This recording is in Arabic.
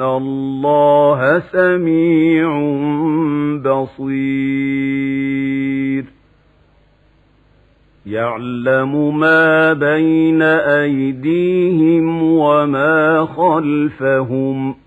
إِنَّ اللَّهَ سَمِيعٌ بَصِيرٌ يَعْلَمُ مَا بَيْنَ أَيْدِيهِمْ وَمَا خَلْفَهُمْ